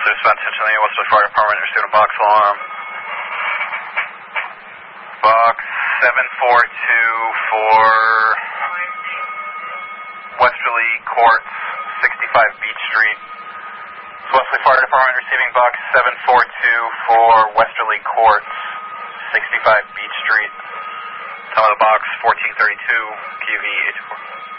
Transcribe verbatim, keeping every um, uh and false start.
Dispatch Centennial, Westwood Fire Department, receiving a box alarm. Box seven four two for Westerly Courts, sixty-five Beach Street. Westerly Fire Department receiving box seven four two for Westerly Courts, sixty-five Beach Street. Time of the box, fourteen thirty-two, Q V eight two four.